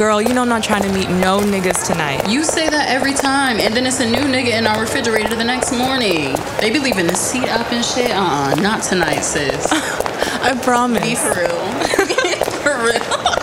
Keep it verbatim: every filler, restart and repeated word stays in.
girl, you know I'm not trying to meet no niggas tonight. You say that every time, and then it's a new nigga in our refrigerator the next morning. They be leaving the seat up and shit. Uh-uh, not tonight, sis. I promise. Be for real. For real.